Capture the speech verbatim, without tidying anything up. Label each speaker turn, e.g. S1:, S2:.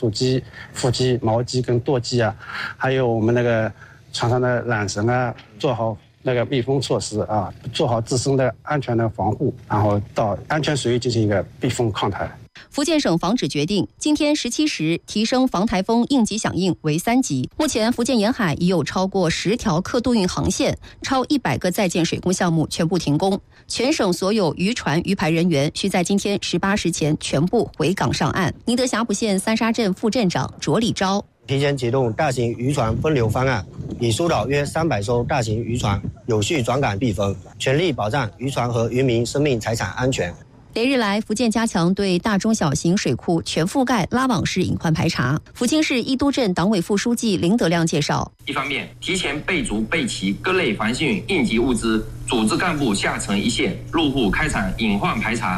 S1: 主机、副机、锚机跟舵机啊，还有我们那个船上的缆绳啊，做好那个密封措施啊，做好自身的安全的防护，然后到安全水域进行一个避风抗台。
S2: 福建省防指决定，今天十七时提升防台风应急响应为三级。目前福建沿海已有超过十条客渡运航线，超一百个在建水工项目全部停工。全省所有渔船渔排人员需在今天十八时前全部回港上岸。宁德峡谷县三沙镇副镇长卓礼昭
S3: 提前启动大型渔船分流方案，已疏导约三百艘大型渔船有序转港避风，全力保障渔船和渔民生命财产安全。
S2: 连日来，福建加强对大中小型水库全覆盖拉网式隐患排查。福清市一都镇党委副书记林德亮介绍：
S4: 一方面，提前备足备齐各类防汛应急物资，组织干部下沉一线，入户开展隐患排查，